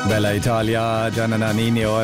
Bella Italia, Gianna Nino,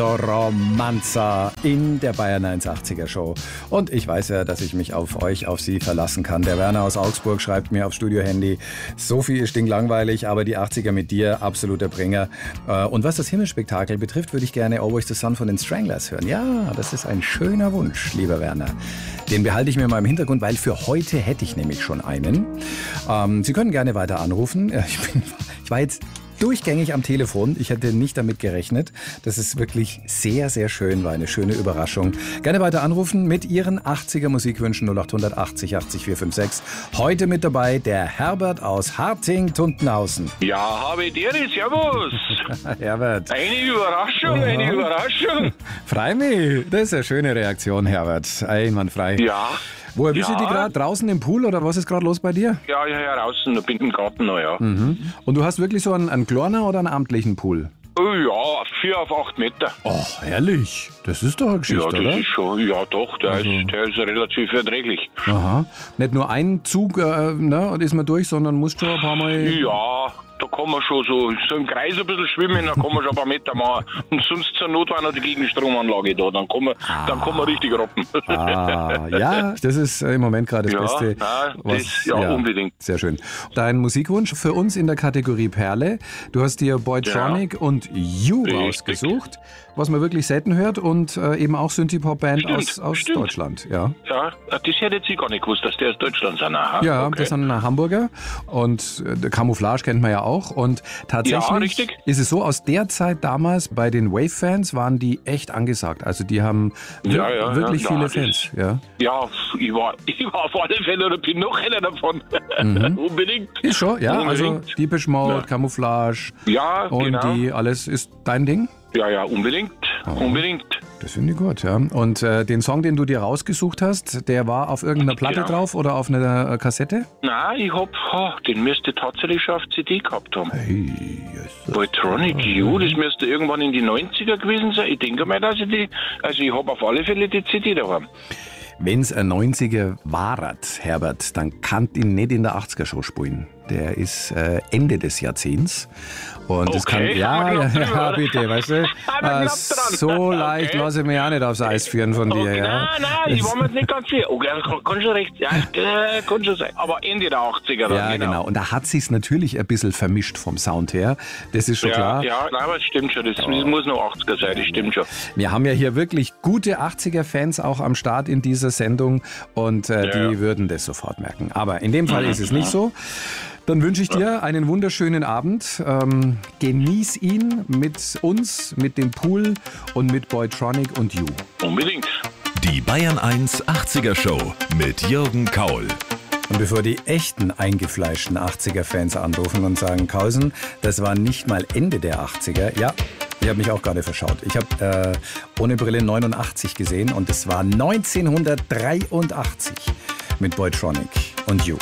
Fotoromanza in der Bayern 180er Show. Und ich weiß ja, dass ich mich auf euch, auf Sie verlassen kann. Der Werner aus Augsburg schreibt mir auf Studio-Handy, Sophie ist stinklangweilig, aber die 80er mit dir, absoluter Bringer. Und was das Himmelsspektakel betrifft, würde ich gerne Always the Sun von den Stranglers hören. Ja, das ist ein schöner Wunsch, lieber Werner. Den behalte ich mir mal im Hintergrund, weil für heute hätte ich nämlich schon einen. Sie können gerne weiter anrufen. Ich war jetzt durchgängig am Telefon. Ich hätte nicht damit gerechnet. Das ist wirklich sehr, sehr schön. War eine schöne Überraschung. Gerne weiter anrufen mit Ihren 80er Musikwünschen 0800 80 80 456. Heute mit dabei der Herbert aus Harting-Tuntenhausen. Ja, habe dir, servus. Herbert. Eine Überraschung, eine Überraschung. Freu mich. Das ist eine schöne Reaktion, Herbert. Einwandfrei. Ja. Wo erwische ich dich gerade? Draußen im Pool oder was ist gerade los bei dir? Ja, draußen, ich bin im Garten noch, ja. Mhm. Und du hast wirklich so einen kleinen oder einen amtlichen Pool? Ja, 4 auf 8 Meter. Oh, herrlich. Das ist doch eine Geschichte, ja, das oder? ist schon, ja doch, der ist relativ erträglich. Aha. Nicht nur ein Zug und ist man durch, sondern musst schon ein paar Mal... Ja, da kann man schon so im Kreis ein bisschen schwimmen, dann kann man schon ein paar Meter machen. Und sonst zur Not war noch die Gegenstromanlage da, dann kann man richtig roppen. Ja, das ist im Moment gerade das Beste. Ja, unbedingt. Sehr schön. Dein Musikwunsch für uns in der Kategorie Perle. Du hast dir Boytronic und You rausgesucht, was man wirklich selten hört und eben auch Synthie-Pop-Band aus Deutschland. Ja, das hätte ich gar nicht gewusst, dass die aus Deutschland sind. Aha, ja, okay. Das sind Hamburger und Camouflage kennt man ja auch. Und tatsächlich ist es so, aus der Zeit damals bei den Wave-Fans waren die echt angesagt. Also die haben wirklich viele Fans. Ja, ich war auf alle Fälle oder bin noch einer davon. Unbedingt. Ist schon, ja. Unbedingt. Also Depeche Mode, Camouflage und die, alles ist dein Ding? Ja, unbedingt. Unbedingt. Das finde ich gut, ja. Und den Song, den du dir rausgesucht hast, der war auf irgendeiner Platte drauf oder auf einer Kassette? Nein, den müsste tatsächlich schon auf CD gehabt haben. Hey, Boytronic You, das müsste irgendwann in die 90er gewesen sein. Ich denke mal, dass ich habe auf alle Fälle die CD daheim. Wenn's ein 90er war, Herbert, dann kann ihn nicht in der 80er-Show spielen. Der ist Ende des Jahrzehnts. Und das kann, ja, bitte, weißt du, so leicht lasse ich mich auch nicht aufs Eis führen von dir. Ja. Nein, ich war mir jetzt nicht ganz sicher. Okay, kann schon recht, kann schon sein. Aber Ende der 80er dann, ja, genau. Und da hat sich's natürlich ein bisschen vermischt vom Sound her. Das ist schon klar. Ja, nein, aber das stimmt schon. Das muss noch 80er sein, das stimmt schon. Wir haben ja hier wirklich gute 80er-Fans auch am Start in dieser Sendung und die würden das sofort merken. Aber in dem Fall ist es nicht so. Dann wünsche ich dir einen wunderschönen Abend. Genieß ihn mit uns, mit dem Pool und mit Boytronic und You. Unbedingt. Die Bayern 1 80er Show mit Jürgen Kaul. Und bevor die echten eingefleischten 80er-Fans anrufen und sagen, Kausen, das war nicht mal Ende der 80er. Ja, ich habe mich auch gerade verschaut. Ich habe ohne Brille 89 gesehen und es war 1983 mit Boytronic und You.